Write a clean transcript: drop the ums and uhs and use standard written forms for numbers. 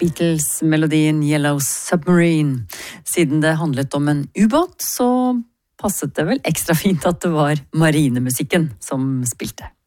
Beatles-melodien Yellow Submarine. Siden det handlet om en ubåt, så passet det vel ekstra fint at det var marinemusikken som spilte.